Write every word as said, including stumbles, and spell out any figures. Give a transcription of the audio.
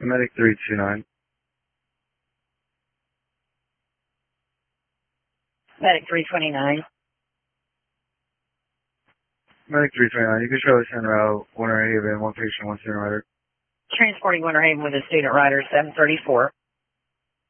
Medic three two nine. Medic three twenty-nine. Medic three twenty-nine. You can show us en route, Winter Haven, one patient, one student rider. Transporting Winter Haven with a student rider, seven thirty-four.